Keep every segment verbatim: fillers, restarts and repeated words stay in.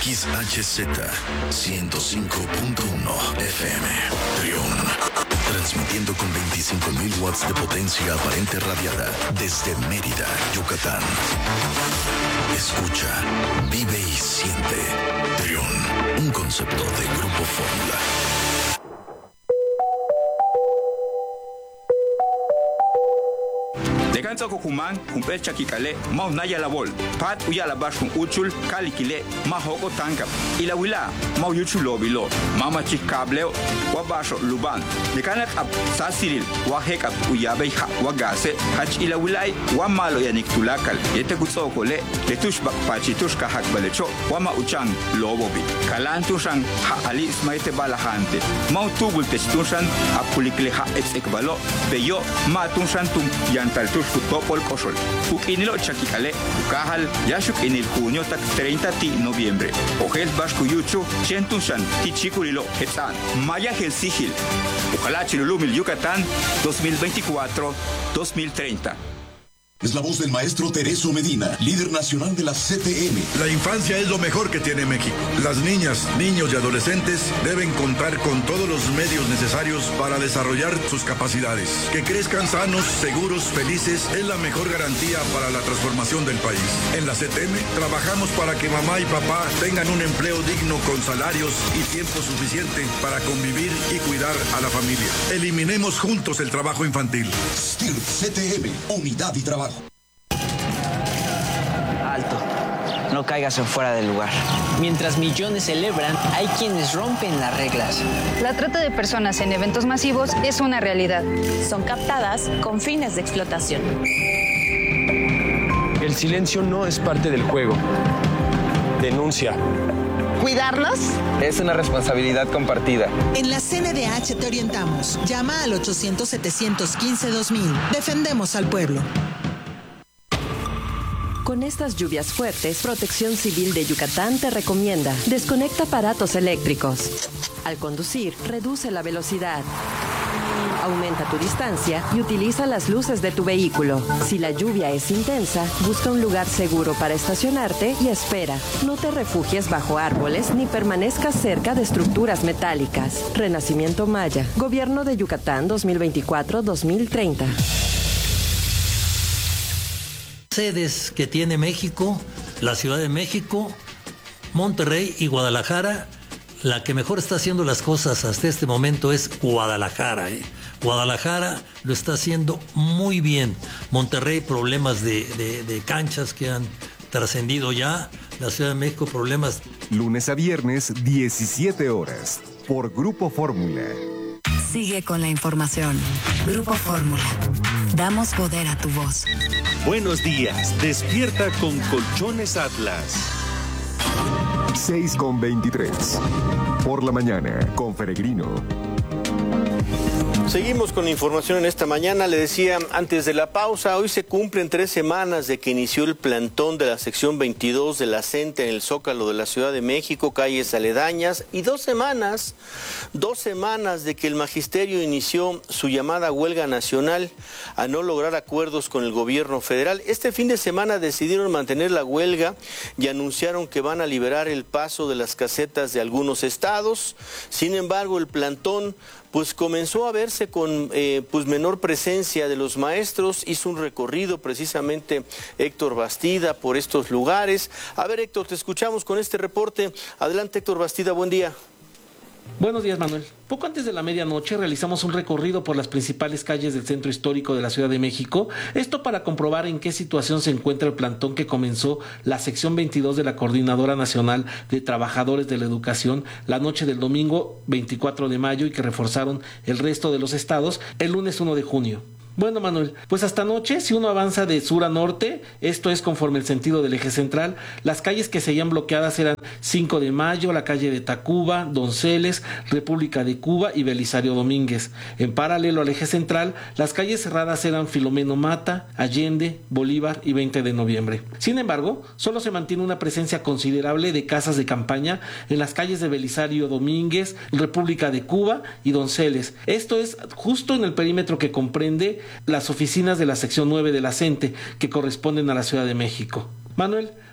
X H Z ciento cinco punto uno F M. Trión. Transmitiendo con veinticinco mil watts de potencia aparente radiada desde Mérida, Yucatán. Escucha, vive y siente. Trión, un concepto de Grupo Fórmula. Deganza Kukuman, Kumpecha Kikale, Mau Naya Labol, Pat Uyala Bashun Uchul, Kalikile, Mahoko Tankap, Ilawila, Mau Yuchulo Bilo, Mama Chikableo, Wabasho Luban, Dekanak Ab Sasiril, Wahekap Uyabeha, Wagase, Hach Ilawilai, Wamalo Yanik Tulakal, Yetekusokole, Letushbak Pachitushka Hakbalecho, Wama Uchang, Lobobi, Kalantushan, Ha Ali Smaite Balahante, Mau Tubul Testushan, Apulikleha Etzekbalo, Beyo, Matushantum, Yantaltush. Kutopol Koshol. Ukinilo Chakikale, Ukahal, Yashuk en el junio tak treinta de noviembre. Ojel Bashkuyuchu, Chentushan, Tichikulilo, Hetan, Maya Helsigil. Ojalá Chilulumil Yucatán dos mil veinticuatro a dos mil treinta. Es la voz del maestro Tereso Medina, líder nacional de la C T M. La infancia es lo mejor que tiene México. Las niñas, niños y adolescentes deben contar con todos los medios necesarios para desarrollar sus capacidades. Que crezcan sanos, seguros, felices es la mejor garantía para la transformación del país. En la C T M trabajamos para que mamá y papá tengan un empleo digno con salarios y tiempo suficiente para convivir y cuidar a la familia. Eliminemos juntos el trabajo infantil. S T I R C T M, unidad y trabajo. Alto, no caigas en fuera del lugar. Mientras millones celebran, hay quienes rompen las reglas. La trata de personas en eventos masivos es una realidad. Son captadas con fines de explotación. El silencio no es parte del juego. Denuncia. ¿Cuidarlos? Es una responsabilidad compartida. En la C N D H te orientamos. Llama al ochocientos, setecientos quince, dos mil. Defendemos al pueblo. Con estas lluvias fuertes, Protección Civil de Yucatán te recomienda: desconecta aparatos eléctricos. Al conducir, reduce la velocidad. Aumenta tu distancia y utiliza las luces de tu vehículo. Si la lluvia es intensa, busca un lugar seguro para estacionarte y espera. No te refugies bajo árboles ni permanezcas cerca de estructuras metálicas. Renacimiento Maya. Gobierno de Yucatán dos mil veinticuatro a dos mil treinta. Sedes que tiene México, la Ciudad de México, Monterrey y Guadalajara. La que mejor está haciendo las cosas hasta este momento es Guadalajara. ¿eh? Guadalajara lo está haciendo muy bien. Monterrey, problemas de, de, de canchas que han trascendido ya. La Ciudad de México, problemas. Lunes a viernes, diecisiete horas, por Grupo Fórmula. Sigue con la información. Grupo Fórmula. Damos poder a tu voz. Buenos días. Despierta con Colchones Atlas. seis con veintitrés. Por la mañana, con Peregrino. Seguimos con información en esta mañana. Le decía antes de la pausa, hoy se cumplen tres semanas de que inició el plantón de la sección veintidós de la C E N T E en el Zócalo de la Ciudad de México, calles aledañas, y dos semanas, dos semanas de que el magisterio inició su llamada huelga nacional a no lograr acuerdos con el gobierno federal. Este fin de semana decidieron mantener la huelga y anunciaron que van a liberar el paso de las casetas de algunos estados. Sin embargo, el plantón pues comenzó a verse con eh, pues menor presencia de los maestros. Hizo un recorrido precisamente Héctor Bastida por estos lugares. A ver, Héctor, te escuchamos con este reporte. Adelante, Héctor Bastida, buen día. Buenos días, Manuel. Poco antes de la medianoche realizamos un recorrido por las principales calles del centro histórico de la Ciudad de México, esto para comprobar en qué situación se encuentra el plantón que comenzó la sección veintidós de la Coordinadora Nacional de Trabajadores de la Educación la noche del domingo veinticuatro de mayo y que reforzaron el resto de los estados el lunes uno de junio. Bueno, Manuel, pues hasta anoche, si uno avanza de sur a norte, esto es conforme el sentido del eje central, las calles que seguían bloqueadas eran cinco de mayo, la calle de Tacuba, Donceles, República de Cuba y Belisario Domínguez. En paralelo al eje central, las calles cerradas eran Filomeno Mata, Allende, Bolívar y veinte de noviembre. Sin embargo, solo se mantiene una presencia considerable de casas de campaña en las calles de Belisario Domínguez, República de Cuba y Donceles. Esto es justo en el perímetro que comprende las oficinas de la sección nueve de la C E N T E, que corresponden a la Ciudad de México. Manuel,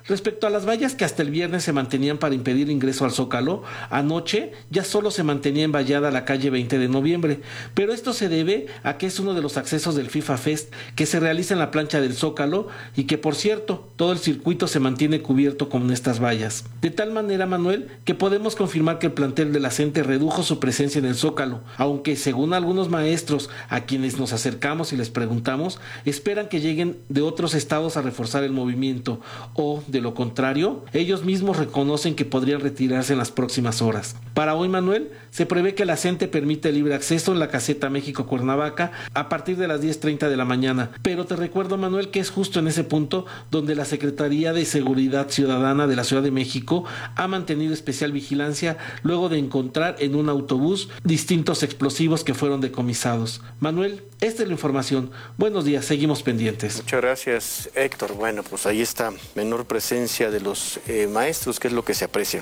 Respecto a las vallas que hasta el viernes se mantenían para impedir ingreso al Zócalo, anoche ya solo se mantenía envallada la calle veinte de noviembre, pero esto se debe a que es uno de los accesos del FIFA Fest que se realiza en la plancha del Zócalo y que, por cierto, todo el circuito se mantiene cubierto con estas vallas. De tal manera, Manuel, que podemos confirmar que el plantel de la CENTE redujo su presencia en el Zócalo, aunque según algunos maestros a quienes nos acercamos y les preguntamos, esperan que lleguen de otros estados a reforzar el movimiento o, de lo contrario, ellos mismos reconocen que podrían retirarse en las próximas horas. Para hoy, Manuel, se prevé que la CENTE permite libre acceso en la caseta México-Cuernavaca a partir de las diez treinta de la mañana, pero te recuerdo, Manuel, que es justo en ese punto donde la Secretaría de Seguridad Ciudadana de la Ciudad de México ha mantenido especial vigilancia luego de encontrar en un autobús distintos explosivos que fueron decomisados. Manuel, esta es la información. Buenos días, seguimos pendientes. Muchas gracias, Héctor. Bueno, pues ahí está, menor presencia de los eh, maestros, que es lo que se aprecia.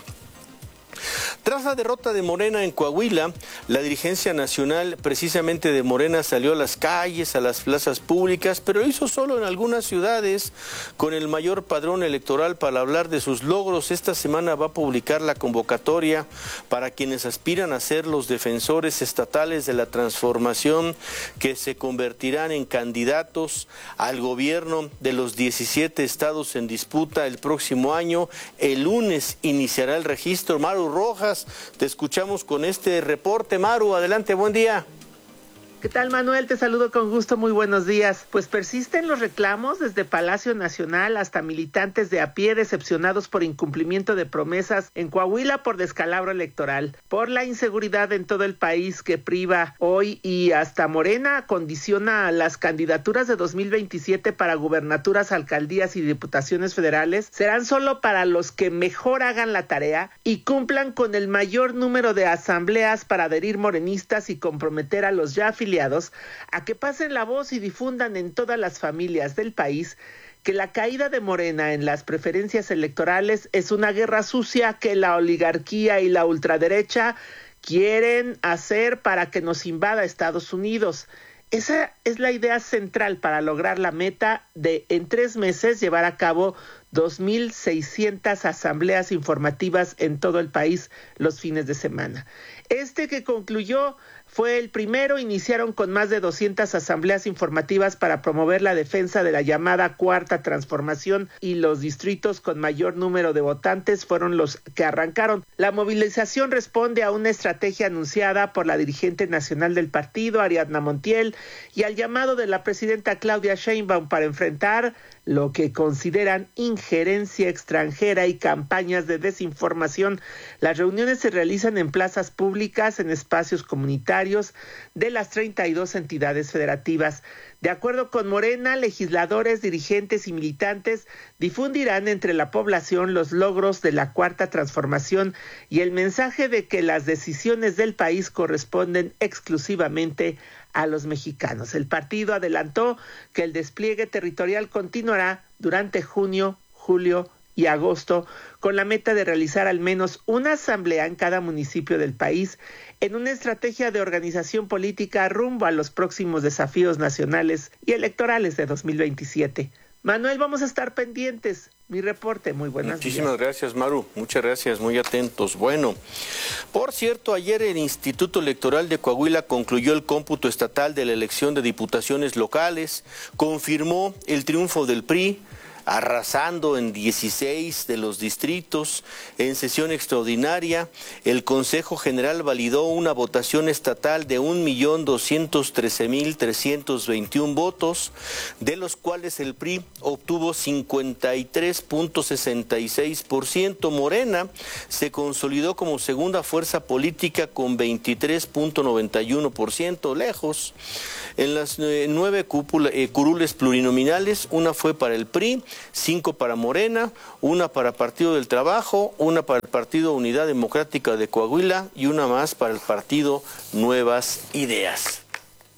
Tras la derrota de Morena en Coahuila, la dirigencia nacional precisamente de Morena salió a las calles, a las plazas públicas, pero lo hizo solo en algunas ciudades con el mayor padrón electoral para hablar de sus logros. Esta semana va a publicar la convocatoria para quienes aspiran a ser los defensores estatales de la transformación que se convertirán en candidatos al gobierno de los diecisiete estados en disputa el próximo año. El lunes iniciará el registro. Maru Rojas, te escuchamos con este reporte. Maru, adelante, buen día. ¿Qué tal, Manuel? Te saludo con gusto, muy buenos días. Pues persisten los reclamos desde Palacio Nacional hasta militantes de a pie decepcionados por incumplimiento de promesas en Coahuila por descalabro electoral, por la inseguridad en todo el país que priva hoy y hasta Morena condiciona las candidaturas de dos mil veintisiete para gubernaturas, alcaldías y diputaciones federales. Serán solo para los que mejor hagan la tarea y cumplan con el mayor número de asambleas para adherir morenistas y comprometer a los ya afiliados a que pasen la voz y difundan en todas las familias del país que la caída de Morena en las preferencias electorales es una guerra sucia que la oligarquía y la ultraderecha quieren hacer para que nos invada Estados Unidos. Esa es la idea central para lograr la meta de en tres meses llevar a cabo dos mil seiscientas asambleas informativas en todo el país los fines de semana. Este que concluyó fue el primero. Iniciaron con más de doscientas asambleas informativas para promover la defensa de la llamada Cuarta Transformación, y los distritos con mayor número de votantes fueron los que arrancaron. La movilización responde a una estrategia anunciada por la dirigente nacional del partido, Ariadna Montiel, y al llamado de la presidenta Claudia Sheinbaum para enfrentar lo que consideran injerencia extranjera y campañas de desinformación. Las reuniones se realizan en plazas públicas, en espacios comunitarios de las treinta y dos entidades federativas. De acuerdo con Morena, legisladores, dirigentes y militantes difundirán entre la población los logros de la Cuarta Transformación y el mensaje de que las decisiones del país corresponden exclusivamente a los mexicanos. El partido adelantó que el despliegue territorial continuará durante junio, julio y agosto, con la meta de realizar al menos una asamblea en cada municipio del país, en una estrategia de organización política rumbo a los próximos desafíos nacionales y electorales de dos mil veintisiete. Manuel, vamos a estar pendientes. Mi reporte, muy buenas Muchísimas días. gracias, Maru. Muchas gracias, muy atentos. Bueno, por cierto, ayer el Instituto Electoral de Coahuila concluyó el cómputo estatal de la elección de diputaciones locales, confirmó el triunfo del P R I, arrasando en dieciséis de los distritos. En sesión extraordinaria, el Consejo General validó una votación estatal de un millón doscientos trece mil trescientos veintiún votos, de los cuales el P R I obtuvo cincuenta y tres punto sesenta y seis por ciento. Morena se consolidó como segunda fuerza política con veintitrés punto noventa y uno por ciento, lejos. En las eh, nueve cúpula, eh, curules plurinominales, una fue para el P R I, cinco para Morena, una para Partido del Trabajo, una para el Partido Unidad Democrática de Coahuila y una más para el Partido Nuevas Ideas.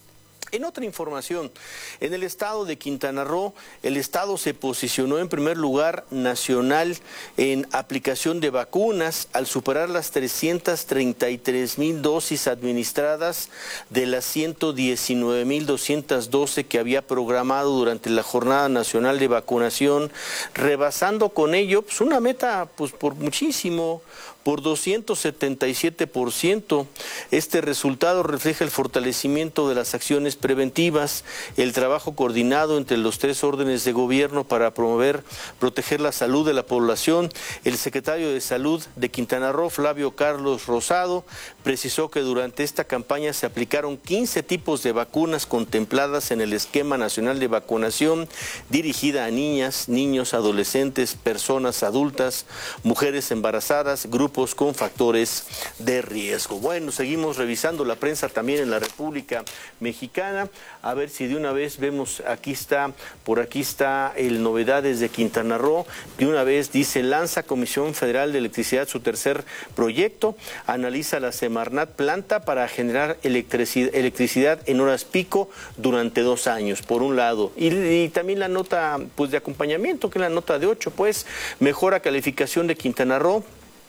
En otra información, en el estado de Quintana Roo, el estado se posicionó en primer lugar nacional en aplicación de vacunas al superar las trescientas treinta y tres mil dosis administradas de las ciento diecinueve mil doscientas doce que había programado durante la Jornada Nacional de Vacunación, rebasando con ello pues, una meta pues, por muchísimo, por doscientos setenta y siete por ciento. Este resultado refleja el fortalecimiento de las acciones preventivas, el trabajo coordinado entre los tres órdenes de gobierno para promover, proteger la salud de la población. El secretario de Salud de Quintana Roo, Flavio Carlos Rosado, precisó que durante esta campaña se aplicaron quince tipos de vacunas contempladas en el Esquema Nacional de Vacunación, dirigida a niñas, niños, adolescentes, personas adultas, mujeres embarazadas, grupos con factores de riesgo. Bueno, seguimos revisando la prensa también en la República Mexicana, a ver si de una vez vemos, aquí está, por aquí está el Novedades de Quintana Roo, de una vez dice, lanza Comisión Federal de Electricidad su tercer proyecto, analiza la Semarnat planta para generar electricidad, electricidad en horas pico durante dos años, por un lado, y, y también la nota pues de acompañamiento, que es la nota de ocho, pues, mejora calificación de Quintana Roo.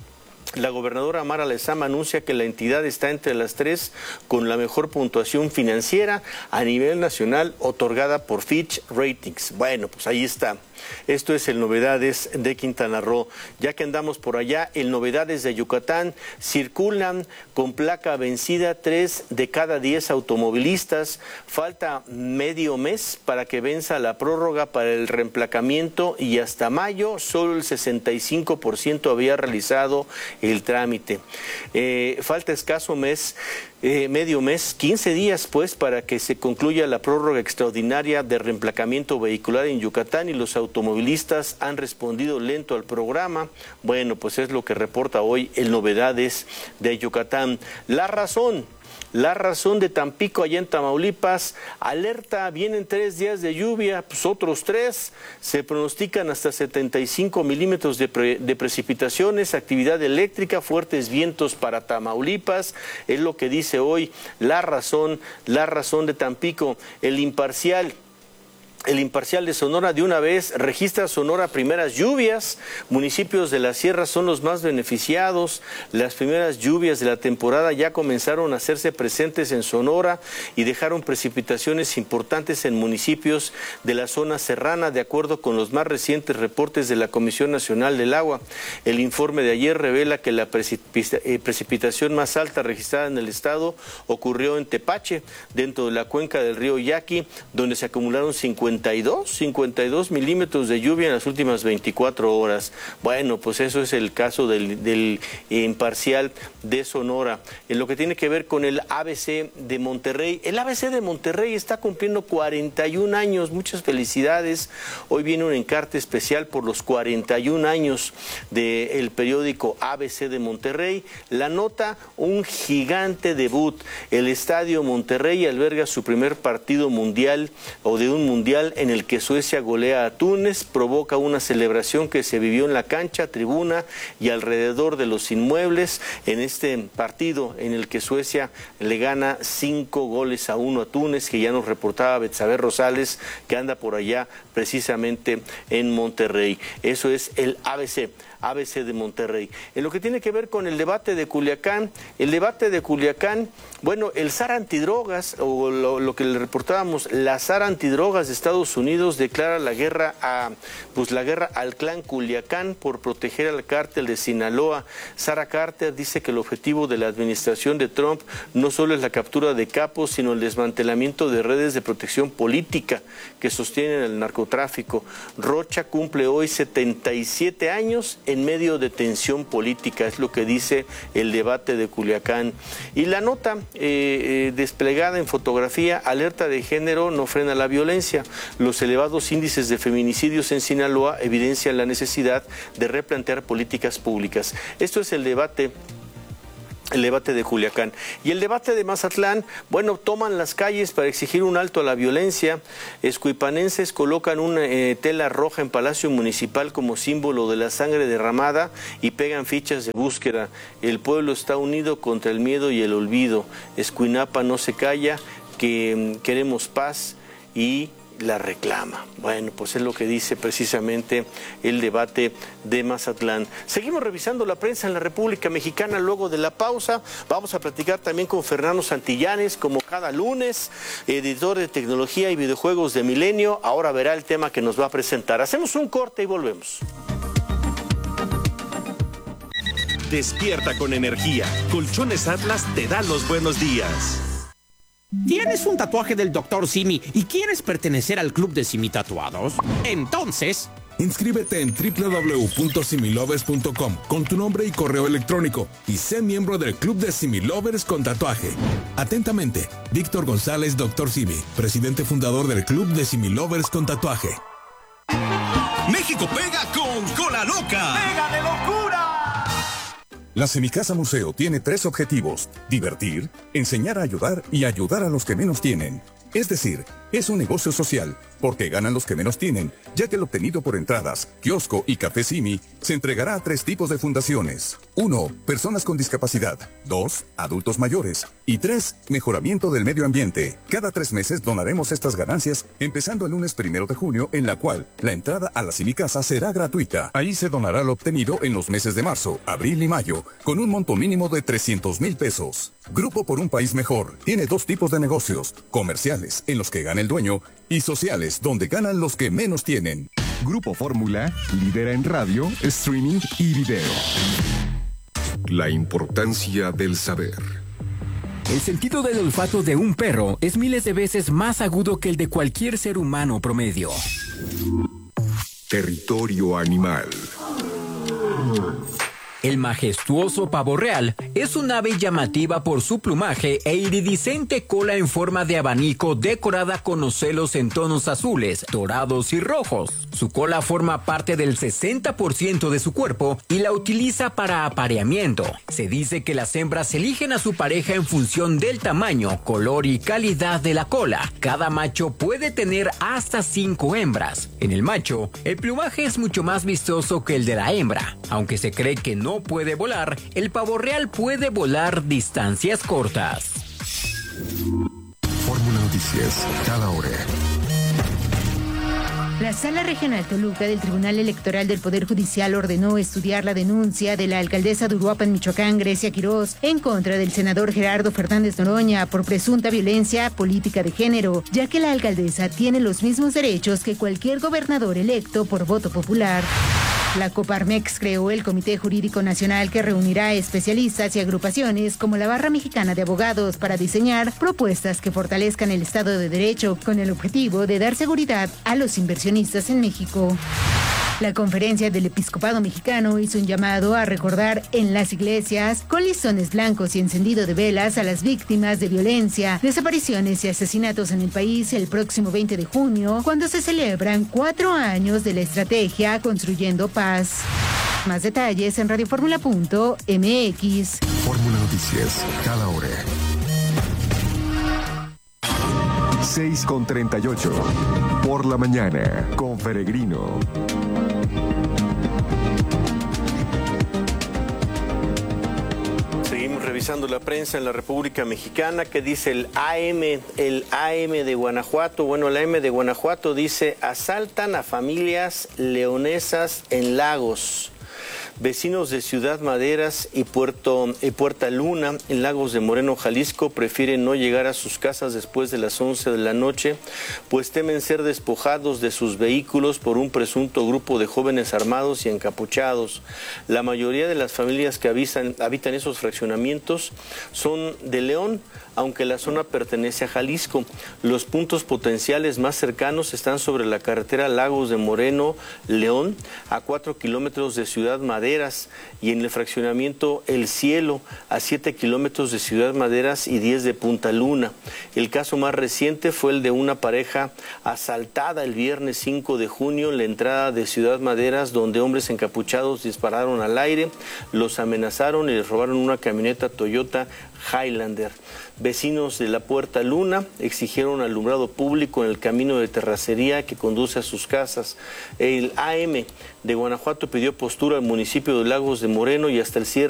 La gobernadora Mara Lezama anuncia que la entidad está entre las tres con la mejor puntuación financiera a nivel nacional otorgada por Fitch Ratings. Bueno, pues ahí está. Esto es el Novedades de Quintana Roo. Ya que andamos por allá, el Novedades de Yucatán, circulan con placa vencida tres de cada diez automovilistas. Falta medio mes para que venza la prórroga para el reemplacamiento y hasta mayo solo el sesenta y cinco por ciento había realizado el trámite. Eh, falta escaso mes. Eh, medio mes, quince días pues para que se concluya la prórroga extraordinaria de reemplacamiento vehicular en Yucatán y los automovilistas han respondido lento al programa. Bueno, pues es lo que reporta hoy el Novedades de Yucatán. La razón. La razón de Tampico, allá en Tamaulipas, alerta, vienen tres días de lluvia, pues otros tres, se pronostican hasta setenta y cinco milímetros de, pre, de precipitaciones, actividad eléctrica, fuertes vientos para Tamaulipas, es lo que dice hoy La Razón, La Razón de Tampico. El Imparcial. El Imparcial de Sonora de una vez registra Sonora primeras lluvias, municipios de la sierra son los más beneficiados, las primeras lluvias de la temporada ya comenzaron a hacerse presentes en Sonora y dejaron precipitaciones importantes en municipios de la zona serrana de acuerdo con los más recientes reportes de la Comisión Nacional del Agua. El informe de ayer revela que la precipitación más alta registrada en el estado ocurrió en Tepache, dentro de la cuenca del río Yaqui, donde se acumularon cincuenta cincuenta y dos milímetros de lluvia en las últimas veinticuatro horas. Bueno, pues eso es el caso del, del Imparcial de Sonora. En lo que tiene que ver con el A B C de Monterrey, el A B C de Monterrey está cumpliendo cuarenta y un años, muchas felicidades. Hoy viene un encarte especial por los cuarenta y un años del periódico A B C de Monterrey. La nota, un gigante debut. El Estadio Monterrey alberga su primer partido mundial o de un mundial en el que Suecia golea a Túnez, provoca una celebración que se vivió en la cancha, tribuna y alrededor de los inmuebles en este partido en el que Suecia le gana cinco goles a uno a Túnez, que ya nos reportaba Betsabe Rosales, que anda por allá precisamente en Monterrey. Eso es el A B C. A B C de Monterrey. En lo que tiene que ver con el debate de Culiacán, el debate de Culiacán, bueno, el S A R antidrogas, o lo, lo que le reportábamos, la S A R antidrogas de Estados Unidos declara la guerra a, pues la guerra al clan Culiacán por proteger al cártel de Sinaloa. Sarah Carter dice que el objetivo de la administración de Trump no solo es la captura de capos, sino el desmantelamiento de redes de protección política que sostienen el narcotráfico. Rocha cumple hoy setenta y siete años en medio de tensión política, es lo que dice el debate de Culiacán. Y la nota eh, eh, desplegada en fotografía, alerta de género no frena la violencia. Los elevados índices de feminicidios en Sinaloa evidencian la necesidad de replantear políticas públicas. Esto es el debate El debate de Culiacán. Y el debate de Mazatlán, bueno, toman las calles para exigir un alto a la violencia. Escuipanenses colocan una eh, tela roja en Palacio Municipal como símbolo de la sangre derramada y pegan fichas de búsqueda. El pueblo está unido contra el miedo y el olvido. Escuinapa no se calla. que queremos paz y la reclama. Bueno, pues es lo que dice precisamente el debate de Mazatlán. Seguimos revisando la prensa en la República Mexicana luego de la pausa. Vamos a platicar también con Fernando Santillanes, como cada lunes, editor de tecnología y videojuegos de Milenio. Ahora verá el tema que nos va a presentar. Hacemos un corte y volvemos. Despierta con energía. Colchones Atlas te da los buenos días. ¿Tienes un tatuaje del doctor Simi y quieres pertenecer al club de Simi Tatuados? Entonces, inscríbete en doble u doble u doble u punto similovers punto com con tu nombre y correo electrónico y sé miembro del club de Similovers con tatuaje. Atentamente, Víctor González, doctor Simi, presidente fundador del club de Similovers con tatuaje. México pega con Cola Loca. ¡Pega de locura! La Semicasa Museo tiene tres objetivos: divertir, enseñar a ayudar y ayudar a los que menos tienen. Es decir, es un negocio social, porque ganan los que menos tienen, ya que el obtenido por entradas, kiosco y café Simi se entregará a tres tipos de fundaciones. Uno, personas con discapacidad. Dos, adultos mayores. Y tres, mejoramiento del medio ambiente. Cada tres meses donaremos estas ganancias, empezando el lunes primero de junio, en la cual la entrada a la Semicasa será gratuita. Ahí se donará lo obtenido en los meses de marzo, abril y mayo, con un monto mínimo de trescientos mil pesos. Grupo por un País Mejor tiene dos tipos de negocios: comerciales, en los que gana el dueño, y sociales, donde ganan los que menos tienen. Grupo Fórmula lidera en radio, streaming y video. La importancia del saber. El sentido del olfato de un perro es miles de veces más agudo que el de cualquier ser humano promedio. Territorio animal. El majestuoso pavo real es un ave llamativa por su plumaje e iridiscente cola en forma de abanico decorada con ocelos en tonos azules, dorados y rojos. Su cola forma parte del sesenta por ciento de su cuerpo y la utiliza para apareamiento. Se dice que las hembras eligen a su pareja en función del tamaño, color y calidad de la cola. Cada macho puede tener hasta cinco hembras. En el macho, el plumaje es mucho más vistoso que el de la hembra. Aunque se cree que no No puede volar, el pavo real puede volar distancias cortas. Fórmula Noticias, cada hora. La Sala Regional Toluca del Tribunal Electoral del Poder Judicial ordenó estudiar la denuncia de la alcaldesa de Uruapan, Michoacán, Grecia Quirós, en contra del senador Gerardo Fernández Noroña por presunta violencia política de género, ya que la alcaldesa tiene los mismos derechos que cualquier gobernador electo por voto popular. La Coparmex creó el Comité Jurídico Nacional que reunirá a especialistas y agrupaciones como la Barra Mexicana de Abogados para diseñar propuestas que fortalezcan el Estado de Derecho con el objetivo de dar seguridad a los inversionistas en México. La Conferencia del Episcopado Mexicano hizo un llamado a recordar en las iglesias, con listones blancos y encendido de velas, a las víctimas de violencia, desapariciones y asesinatos en el país el próximo veinte de junio, cuando se celebran cuatro años de la estrategia Construyendo Paz. Más detalles en radioformula punto m x. Fórmula Noticias, cada hora. seis con treinta y ocho. Por la mañana, con Peregrino. Seguimos revisando la prensa en la República Mexicana. ¿Qué dice el A M? El A M de Guanajuato. Bueno, el A M de Guanajuato dice: asaltan a familias leonesas en Lagos. Vecinos de Ciudad Maderas y Puerto y Puerta Luna, en Lagos de Moreno, Jalisco, prefieren no llegar a sus casas después de las once de la noche, pues temen ser despojados de sus vehículos por un presunto grupo de jóvenes armados y encapuchados. La mayoría de las familias que habitan, habitan esos fraccionamientos son de León, aunque la zona pertenece a Jalisco. Los puntos potenciales más cercanos están sobre la carretera Lagos de Moreno, León, a cuatro kilómetros de Ciudad Maderas, y en el fraccionamiento El Cielo, a siete kilómetros de Ciudad Maderas y diez de Punta Luna. El caso más reciente fue el de una pareja asaltada el viernes cinco de junio en la entrada de Ciudad Maderas, donde hombres encapuchados dispararon al aire, los amenazaron y les robaron una camioneta Toyota Highlander. Vecinos de la Puerta Luna exigieron alumbrado público en el camino de terracería que conduce a sus casas. El A M de Guanajuato pidió postura al municipio de Lagos de Moreno y hasta el cierre